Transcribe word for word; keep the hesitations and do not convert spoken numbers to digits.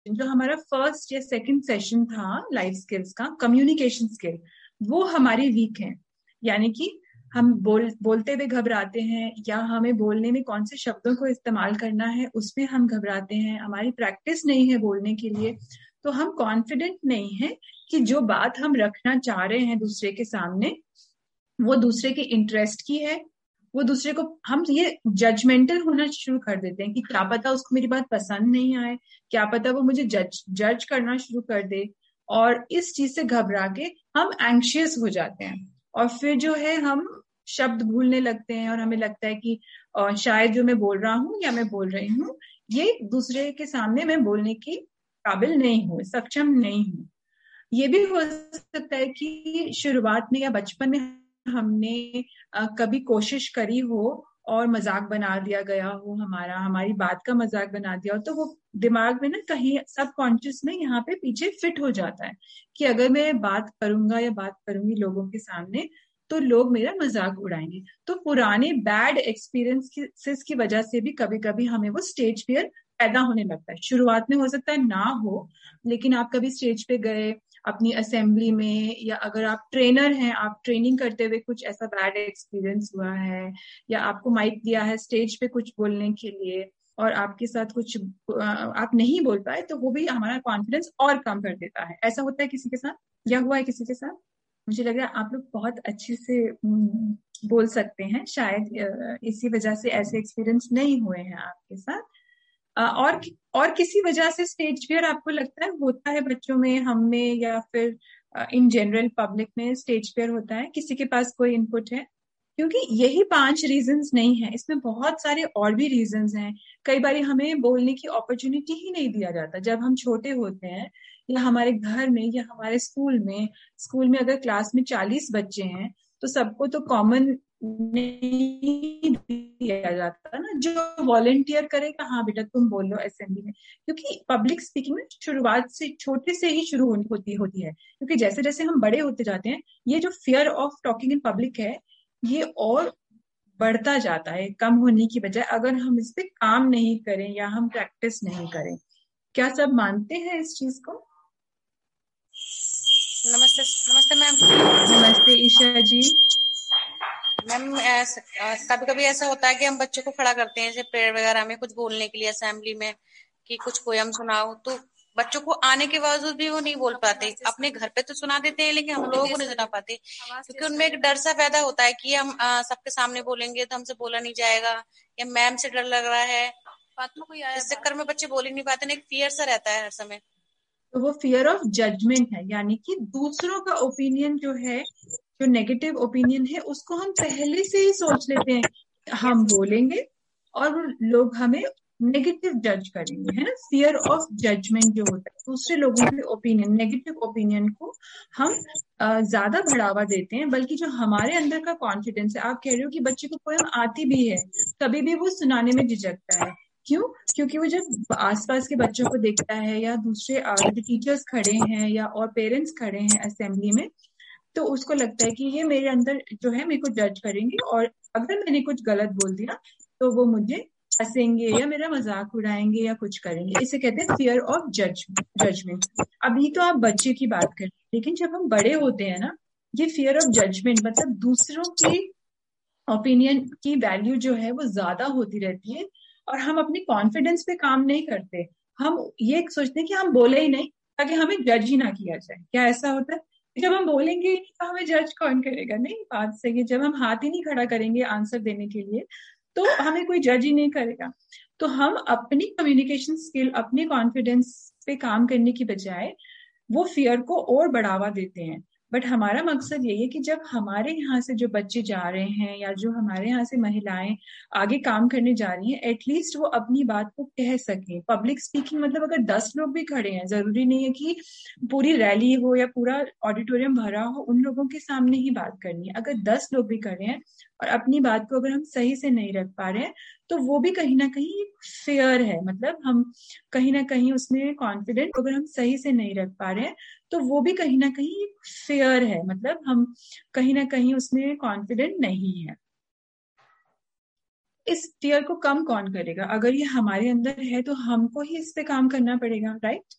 जो हमारा फर्स्ट या सेकंड सेशन था लाइफ स्किल्स का, कम्युनिकेशन स्किल, वो हमारी वीक है। यानी कि हम बोल बोलते हुए घबराते हैं, या हमें बोलने में कौन से शब्दों को इस्तेमाल करना है उसमें हम घबराते हैं, हमारी प्रैक्टिस नहीं है बोलने के लिए, तो हम कॉन्फिडेंट नहीं है कि जो बात हम रखना चाह रहे हैं दूसरे के सामने वो दूसरे के इंटरेस्ट की है। वो दूसरे को, हम ये जजमेंटल होना शुरू कर देते हैं कि क्या पता उसको मेरी बात पसंद नहीं आए, क्या पता वो मुझे जज जज करना शुरू कर दे, और इस चीज से घबरा के हम एंग्शियस हो जाते हैं, और फिर जो है हम शब्द भूलने लगते हैं, और हमें लगता है कि अ, शायद जो मैं बोल रहा हूँ या मैं बोल रही हूँ ये दूसरे के सामने मैं बोलने की काबिल नहीं हूँ, सक्षम नहीं हूँ। ये भी हो सकता है कि शुरुआत में या बचपन में हमने अ, कभी कोशिश करी हो और मजाक बना दिया गया हो, हमारा हमारी बात का मजाक बना दिया हो, तो वो दिमाग में ना कहीं सबकॉन्शियस में यहाँ पे पीछे फिट हो जाता है कि अगर मैं बात करूंगा या बात करूंगी लोगों के सामने तो लोग मेरा मजाक उड़ाएंगे। तो पुराने बैड एक्सपीरियंसेस की वजह से भी कभी कभी हमें वो स्टेज फियर पैदा होने लगता है। शुरुआत में हो सकता है ना हो, लेकिन आप कभी स्टेज पे गए अपनी असेंबली में, या अगर आप ट्रेनर हैं, आप ट्रेनिंग करते हुए कुछ ऐसा बैड एक्सपीरियंस हुआ है, या आपको माइक दिया है स्टेज पे कुछ बोलने के लिए और आपके साथ कुछ आप नहीं बोल पाए, तो वो भी हमारा कॉन्फिडेंस और कम कर देता है। ऐसा होता है किसी के साथ, या हुआ है किसी के साथ? मुझे लग रहा है आप लोग बहुत अच्छे से बोल सकते हैं, शायद इसी वजह से ऐसे एक्सपीरियंस नहीं हुए हैं आपके साथ। और और किसी वजह से स्टेज फियर आपको लगता है होता है बच्चों में, हम में, या फिर इन जनरल पब्लिक में स्टेज फियर होता है? किसी के पास कोई इनपुट है? क्योंकि यही पांच रीजंस नहीं है, इसमें बहुत सारे और भी रीजंस हैं। कई बार हमें बोलने की अपॉर्चुनिटी ही नहीं दिया जाता जब हम छोटे होते हैं, या हमारे घर में या हमारे स्कूल में स्कूल में अगर क्लास में चालीस बच्चे हैं तो सबको तो कॉमन नहीं दिया जाता ना, जो वॉलेंटियर करेगा हाँ बेटा तुम बोलो असेंबली में। क्योंकि पब्लिक स्पीकिंग में शुरुआत से छोटे से ही शुरू होती होती है, क्योंकि जैसे जैसे हम बड़े होते जाते हैं ये जो fear of talking in public है ये और बढ़ता जाता है, कम होने की बजाय, अगर हम इस पे काम नहीं करें या हम प्रैक्टिस नहीं करें। क्या सब मानते हैं इस चीज को? नमस्ते नमस्ते मैम। नमस्ते ईशा जी। मैम कभी कभी ऐसा होता है कि हम बच्चों को खड़ा करते हैं जैसे प्रेयर वगैरह में कुछ बोलने के लिए असेंबली में कि कुछ पोयम सुनाओ, तो बच्चों को आने के बावजूद भी वो नहीं बोल पाते। अपने घर पे तो सुना देते हैं लेकिन हम लोगों को नहीं सुना पाते, क्योंकि उनमें एक डर सा पैदा होता है कि हम सबके सामने बोलेंगे तो हमसे बोला नहीं जाएगा, या मैम से डर लग रहा है, इस चक्कर में बच्चे बोल ही नहीं पाते। एक फियर सा रहता है हर समय। तो वो फियर ऑफ जजमेंट है, यानी कि दूसरों का ओपिनियन जो है, जो नेगेटिव ओपिनियन है उसको हम पहले से ही सोच लेते हैं हम बोलेंगे और लोग हमें नेगेटिव जज करेंगे, है ना। फियर ऑफ जजमेंट जो होता है, दूसरे लोगों के ओपिनियन, नेगेटिव ओपिनियन को हम ज्यादा बढ़ावा देते हैं, बल्कि जो हमारे अंदर का कॉन्फिडेंस है। आप कह रहे हो कि बच्चे को पोएम आती भी है, कभी भी वो सुनाने में झिझकता है, क्यों? क्योंकि वो जब आसपास के बच्चों को देखता है, या दूसरे टीचर्स खड़े हैं या और पेरेंट्स खड़े हैं असेंबली में, तो उसको लगता है कि ये मेरे अंदर जो है मेरे को जज करेंगे, और अगर मैंने कुछ गलत बोल दिया तो वो मुझे हंसेंगे या मेरा मजाक उड़ाएंगे या कुछ करेंगे। इसे कहते हैं फियर ऑफ जज जजमेंट। अभी तो आप बच्चे की बात करें, लेकिन जब हम बड़े होते हैं ना, ये फियर ऑफ जजमेंट मतलब दूसरों की ओपिनियन की वैल्यू जो है वो ज्यादा होती रहती है, और हम अपने कॉन्फिडेंस पे काम नहीं करते। हम ये सोचते हैं कि हम बोले ही नहीं ताकि हमें जज ही ना किया जाए। क्या ऐसा होता है? जब हम बोलेंगे ही नहीं तो हमें जज कौन करेगा? नहीं, बात सही है। जब हम हाथ ही नहीं खड़ा करेंगे आंसर देने के लिए तो हमें कोई जज ही नहीं करेगा। तो हम अपनी कम्युनिकेशन स्किल, अपने कॉन्फिडेंस पे काम करने की बजाय वो फियर को और बढ़ावा देते हैं। बट हमारा मकसद यही है कि जब हमारे यहाँ से जो बच्चे जा रहे हैं या जो हमारे यहाँ से महिलाएं आगे काम करने जा रही हैं, एटलीस्ट वो अपनी बात को कह सकें। पब्लिक स्पीकिंग मतलब अगर दस लोग भी खड़े हैं, जरूरी नहीं है कि पूरी रैली हो या पूरा ऑडिटोरियम भरा हो, उन लोगों के सामने ही बात करनी है। अगर दस लोग भी खड़े हैं और अपनी बात को अगर हम सही से नहीं रख पा रहे हैं, तो वो भी कहीं ना कहीं फेयर है। मतलब हम कहीं ना कहीं उसमें कॉन्फिडेंट, अगर हम सही से नहीं रख पा रहे हैं तो वो भी कहीं ना कहीं फेयर है। मतलब हम कहीं ना कहीं उसमें कॉन्फिडेंट नहीं है। इस फियर को कम कौन करेगा? अगर ये हमारे अंदर है तो हमको ही इस पे काम करना पड़ेगा, राइट?